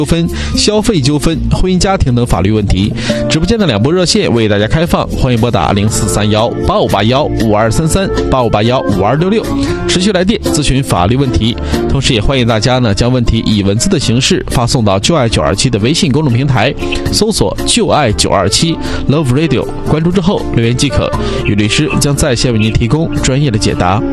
纠纷、消费纠纷、婚姻家庭等法律问题。直播间的2部热线为大家开放，欢迎拨打04318581523385815266，持续来电咨询法律问题。同时也欢迎大家呢将问题以文字的形式发送到就爱927的微信公众平台，搜索就爱927 Love Radio， 关注之后留言即可，与律师将在线为您提供专业的解答。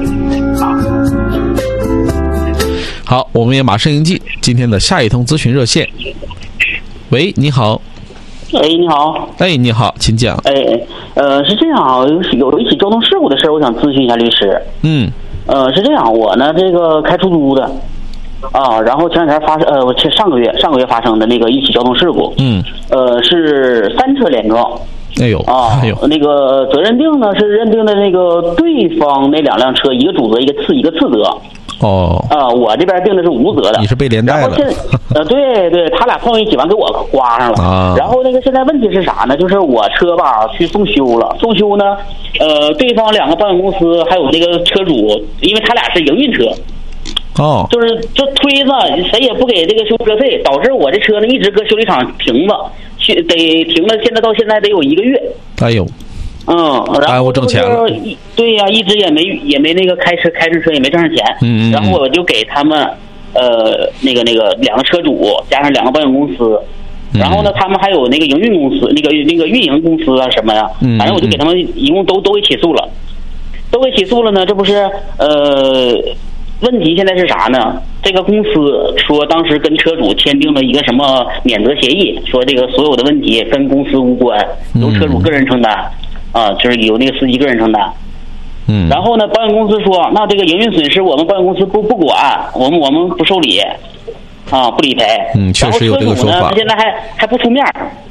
好，我们也马上迎进今天的下一通咨询热线。喂，你好。 哎，你好。 哎，你好，请讲。 哎，是这样啊，有一起交通事故的事儿，我想咨询一下律师。是这样，我呢这个开出租的啊，然后前两天上个月发生的那个一起交通事故。是3车连撞。那个责任定呢是认定的那个对方那2辆车，一个主责一个次责。我这边定的是无责的。 你是被连带了。 对，他俩碰一起完给我刮上了。然后那个现在问题是啥呢？就是我车吧去送修了，送修呢，对方2个保险公司还有那个车主，因为他俩是营运车。就是这推子谁也不给这个修车费，导致我这车呢一直搁修理厂停了，得停了，到现在得有1个月。 哎呦。 然后我挣钱了。 对呀，一直也没那个开车也没挣上钱。然后我就给他们那个2个车主加上2个保险公司，然后呢他们还有那个营运公司，那个运营公司啊什么呀，反正我就给他们一共都给起诉了，呢，这不是问题现在是啥呢？这个公司说当时跟车主签订了一个什么免责协议，说这个所有的问题跟公司无关，由车主个人承担。就是由那个司机个人承担。然后呢，保险公司说，那这个营运损失我们保险公司不管，我们不受理，不理赔。 确实有这个说法。 然后车主呢，他现在还不出面。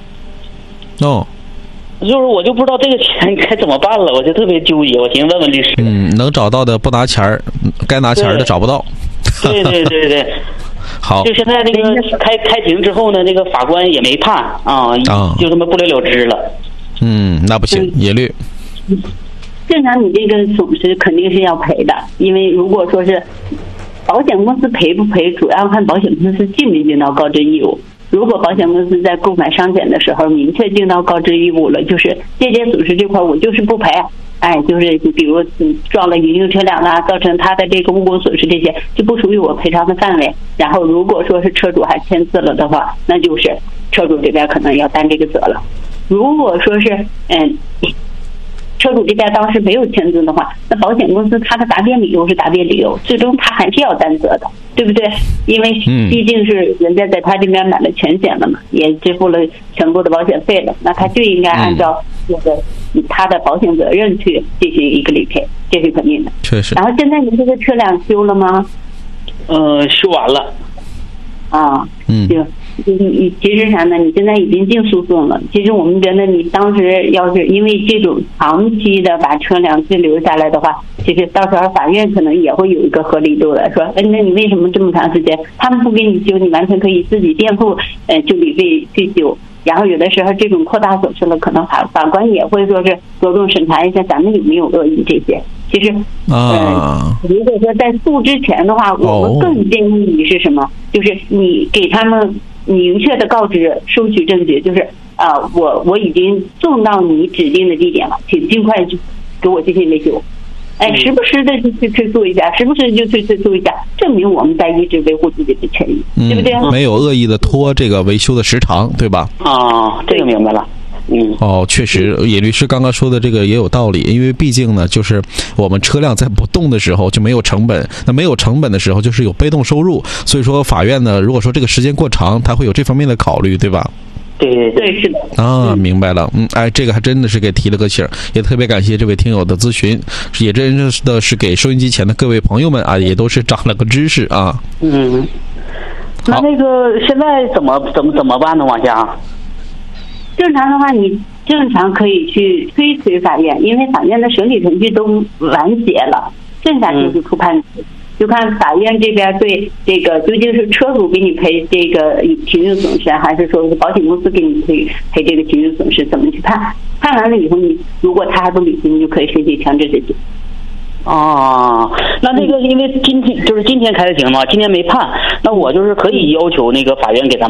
就是我就不知道这个钱该怎么办了，我就特别纠结，我寻思问问律师。 能找到的不拿钱，该拿钱的找不到。 对。好，就现在这个开庭之后呢，这个法官也没判就这么不了了之了。 那不行，也略。 正常你这个损失肯定是要赔的，因为如果说是保险公司赔不赔，主要看保险公司尽没尽到告知义务。如果保险公司在购买商险的时候明确尽到告知义务了，就是这些损失这块我就是不赔。就是比如撞了营运车辆啦，造成他的这个物工损失，这些就不属于我赔偿的范围。然后如果说是车主还签字了的话，那就是车主这边可能要担这个责了。如果说是车主这边当时没有签字的话，那保险公司他的答辩理由是答辩理由，最终他还是要担责的，对不对？因为毕竟是人家在他这边买了全险了嘛，也支付了全部的保险费了，那他就应该按照这个他的保险责任去进行一个理赔，这是肯定的。 确实。 然后现在你这个车辆修了吗？ 修完了。 你其实啥呢？你现在已经进诉讼了。其实我们觉得你当时要是因为这种长期的把车辆滞留下来的话，其实到时候法院可能也会有一个合理度的，说，那你为什么这么长时间他们不给你修，你完全可以自己垫付修理费去修。然后有的时候这种扩大损失了，可能法官也会说是着重审查一下咱们有没有恶意这些。其实如果说在诉之前的话，我们更建议你是什么？就是你给他们明确的告知，收取证据，就是我已经送到你指定的地点了，请尽快就给我进行维修。时不时的去催促一下，时不时就去催促一下，证明我们在一直维护自己的权益，对不对？ 没有恶意的拖这个维修的时长，对吧？ 这个明白了。 确实，野律师刚刚说的这个也有道理，因为毕竟呢，就是我们车辆在不动的时候就没有成本，那没有成本的时候就是有被动收入，所以说法院呢，如果说这个时间过长，他会有这方面的考虑，对吧？ 对，是的。 明白了。这个还真的是给提了个醒，也特别感谢这位听友的咨询，也真的是给收音机前的各位朋友们也都是长了个知识啊。 那个现在怎么办呢？往下？ 正常的话，你正常可以去推迟法院，因为法院的审理程序都完结了，剩下就是出判词。就看法院这边对这个究竟是车主给你赔这个情绪损失，还是说是保险公司给你赔这个情绪损失，怎么去判？判完了以后，你如果他还不履行，你就可以申请强制执行。 那个因为今天开的庭嘛，今天没判，那我就是可以要求那个法院给咱